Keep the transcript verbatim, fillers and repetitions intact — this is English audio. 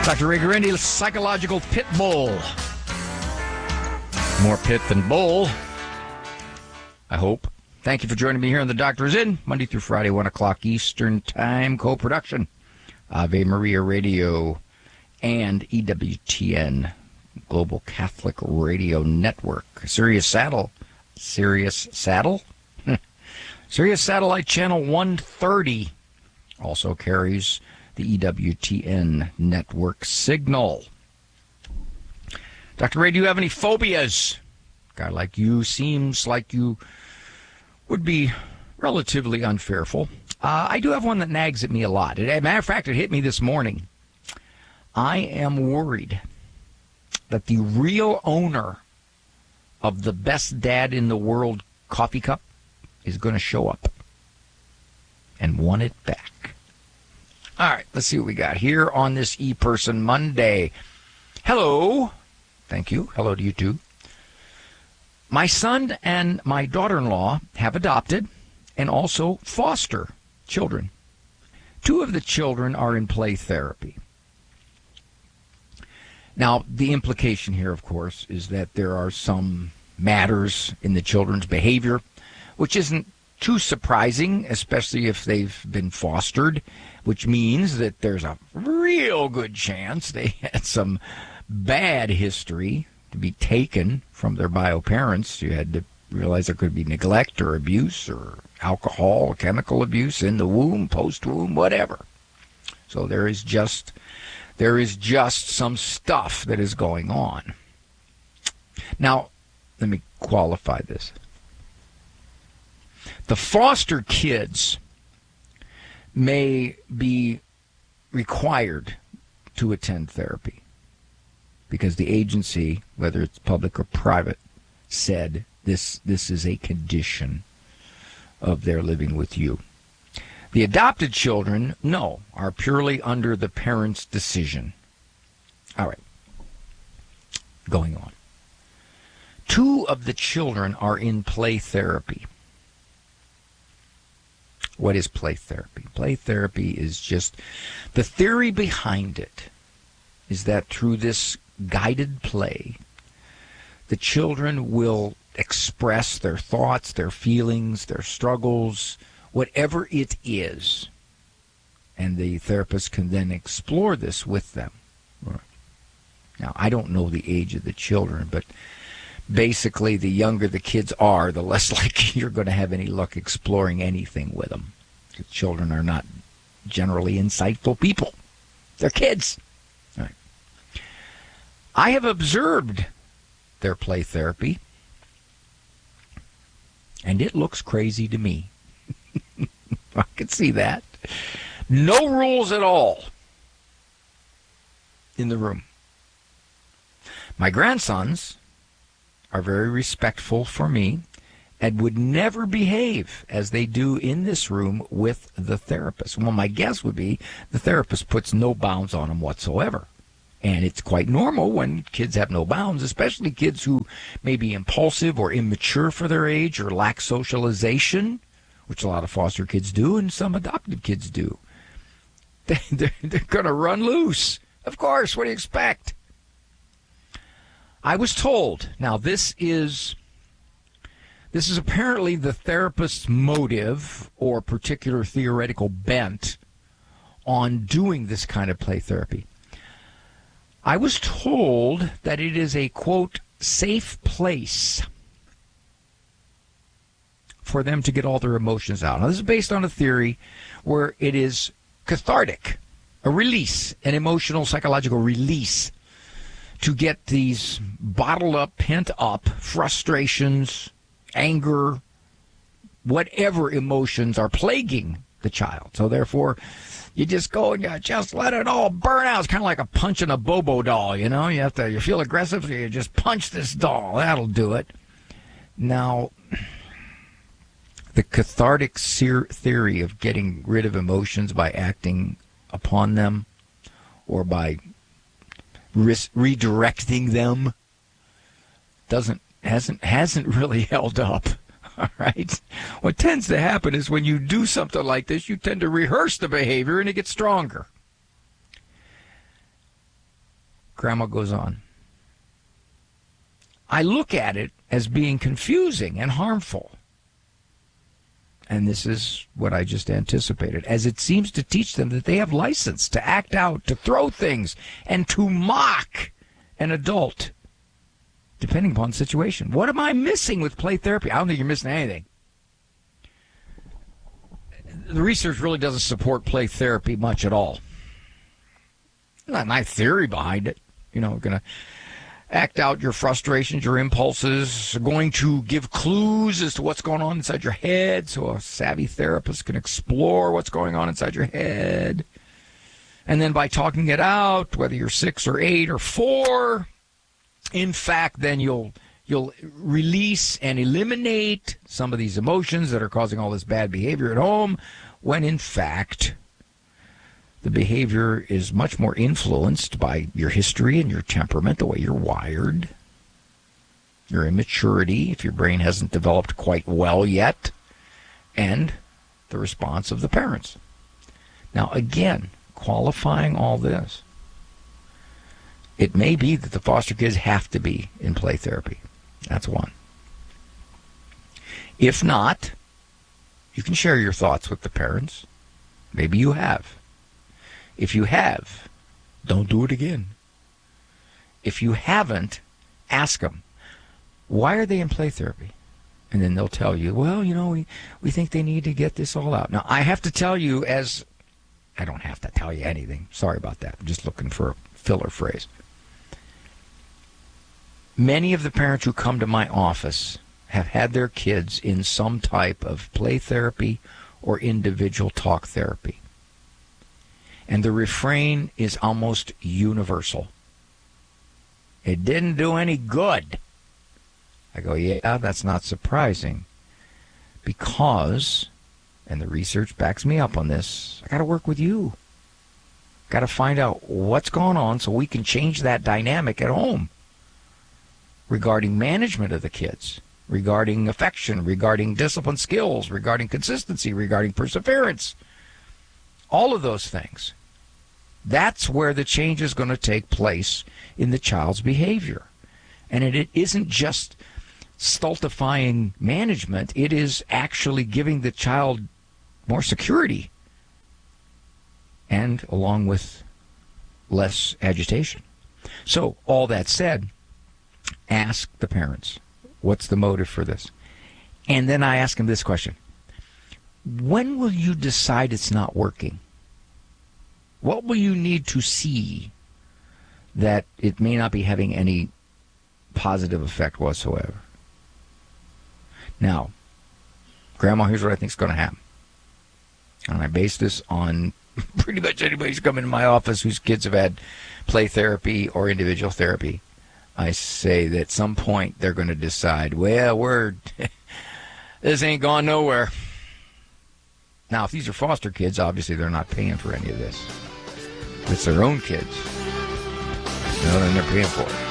Doctor Ray Guarendi, psychological pit bull. More pit than bull, I hope. Thank you for joining me here on The Doctor Is In, Monday through Friday, one o'clock Eastern Time, co-production. Ave Maria Radio and E W T N, Global Catholic Radio Network. Sirius Saddle. Sirius Saddle? Sirius Satellite Channel one thirty also carries the E W T N network signal. Doctor Ray, do you have any phobias? A guy like you seems like you would be relatively unfearful. Uh, I do have one that nags at me a lot. As a matter of fact, it hit me this morning. I am worried that the real owner of the best dad in the world coffee cup is going to show up and want it back. All right, let's see what we got here on this E-Person Monday. Hello. Thank you. Hello to you, too. My son and my daughter-in-law have adopted and also foster children. Two of the children are in play therapy. Now, the implication here, of course, is that there are some matters in the children's behavior, which isn't too surprising, especially if they've been fostered, which means that there's a real good chance they had some bad history to be taken from their bio parents. You had to realize there could be neglect or abuse or alcohol or chemical abuse in the womb, post-womb, whatever. So there is just there is just some stuff that is going on. Now, let me qualify this. The foster kids may be required to attend therapy because the agency, whether it's public or private, said this this is a condition of their living with you. The adopted children, no, are purely under the parents' decision. All right. Going on. Two of the children are in play therapy. What is play therapy? Play therapy is just, the theory behind it is that through this guided play, the children will express their thoughts, their feelings, their struggles, whatever it is. And the therapist can then explore this with them. Now, I don't know the age of the children, but basically, the younger the kids are, the less likely you're going to have any luck exploring anything with them. Because children are not generally insightful people. They're kids. All right. I have observed their play therapy, and it looks crazy to me. I can see that. No rules at all in the room. My grandsons are very respectful for me and would never behave as they do in this room with the therapist. Well, my guess would be the therapist puts no bounds on them whatsoever. And it's quite normal when kids have no bounds, especially kids who may be impulsive or immature for their age or lack socialization, which a lot of foster kids do and some adopted kids do. They, they're they're going to run loose. Of course, what do you expect? I was told, now this is this is apparently the therapist's motive or particular theoretical bent on doing this kind of play therapy. I was told that it is a, quote, safe place for them to get all their emotions out. Now, this is based on a theory where it is cathartic, a release, an emotional, psychological release to get these bottled up, pent up frustrations, anger, whatever emotions are plaguing the child. So therefore, you just go and you just let it all burn out. It's kind of like a punching a Bobo doll, you know? You have to, you feel aggressive, so you just punch this doll. That'll do it. Now, the cathartic theory of getting rid of emotions by acting upon them or by redirecting them doesn't hasn't hasn't really held up. All right. What tends to happen is when you do something like this, you tend to rehearse the behavior and it gets stronger. Grandma goes on, I look at it as being confusing and harmful. And this is what I just anticipated, as it seems to teach them that they have license to act out, to throw things, and to mock an adult, depending upon the situation. What am I missing with play therapy? I don't think you're missing anything. The research really doesn't support play therapy much at all. Not my theory behind it. You know, we're going to act out your frustrations, your impulses, going to give clues as to what's going on inside your head so a savvy therapist can explore what's going on inside your head. And then by talking it out, whether you're six or eight or four, in fact, then you'll you'll release and eliminate some of these emotions that are causing all this bad behavior at home, when in fact the behavior is much more influenced by your history and your temperament, the way you're wired, your immaturity, if your brain hasn't developed quite well yet, and the response of the parents. Now, again, qualifying all this, it may be that the foster kids have to be in play therapy. That's one. If not, you can share your thoughts with the parents. Maybe you have. If you have, don't do it again. If you haven't, ask them, why are they in play therapy? And then they'll tell you, well, you know, we, we think they need to get this all out. Now, I have to tell you as, I don't have to tell you anything. Sorry about that. I'm just looking for a filler phrase. Many of the parents who come to my office have had their kids in some type of play therapy or individual talk therapy. And the refrain is almost universal. It didn't do any good. I go, yeah, that's not surprising. Because, and the research backs me up on this, I got to work with you. Got to find out what's going on so we can change that dynamic at home regarding management of the kids, regarding affection, regarding discipline skills, regarding consistency, regarding perseverance. All of those things. That's where the change is going to take place in the child's behavior. And it, it isn't just stultifying management. It is actually giving the child more security and along with less agitation. So, all that said, ask the parents, what's the motive for this? And then I ask them this question. When will you decide it's not working? What will you need to see that it may not be having any positive effect whatsoever? Now, Grandma, here's what I think is going to happen. And I base this on pretty much anybody who's come into my office whose kids have had play therapy or individual therapy. I say that at some point they're going to decide, well, we're this ain't going nowhere. Now, if these are foster kids, obviously they're not paying for any of this. If it's their own kids, you know, then they're paying for it.